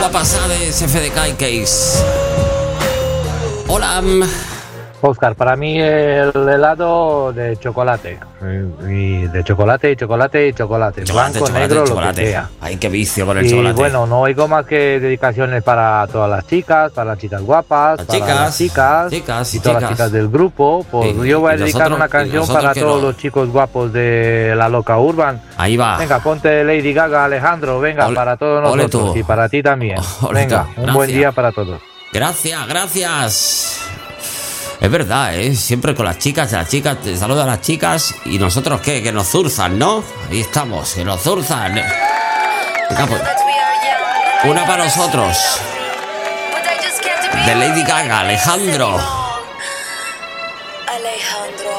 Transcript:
Guapasades, FDK y Case. Hola. Oscar, para mí el helado de chocolate. Y de chocolate y chocolate y chocolate. Blanco, negro, lo que sea. Ay, qué vicio con el y chocolate. Bueno, no oigo más que dedicaciones para todas las chicas, para las chicas guapas, las chicas y todas las chicas del grupo. Pues yo voy a dedicar una canción para todos los chicos guapos de la Loca Urban. Ahí va. Venga, ponte Lady Gaga, Alejandro. Venga, para todos nosotros y para ti también. Venga, un buen día para todos. Gracias. Es verdad, siempre con las chicas, te saludan a las chicas y nosotros ¿qué? Que nos zurzan, ¿no? Ahí estamos, que nos zurzan. Venga, pues, una para nosotros. De Lady Gaga, Alejandro. Alejandro.